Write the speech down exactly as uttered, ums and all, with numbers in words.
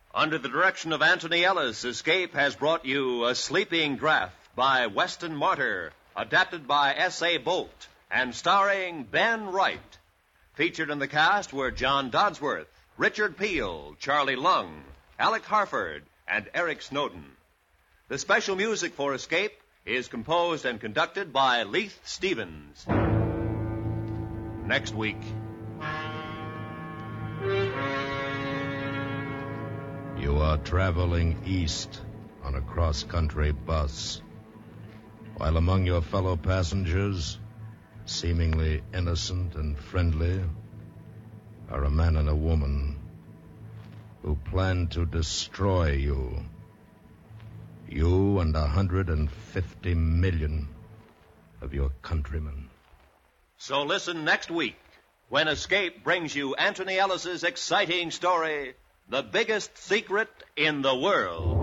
Under the direction of Anthony Ellis, Escape has brought you A Sleeping Draft by Weston Martyr, adapted by S A. Bolt, and starring Ben Wright. Featured in the cast were John Dodsworth, Richard Peel, Charlie Lung, Alec Harford, and Eric Snowden. The special music for Escape is composed and conducted by Leith Stevens. Next week. You are traveling east on a cross-country bus, while among your fellow passengers, seemingly innocent and friendly, are a man and a woman who plan to destroy you. You and a hundred and fifty million of your countrymen. So listen next week when Escape brings you Anthony Ellis's exciting story, The Biggest Secret in the World.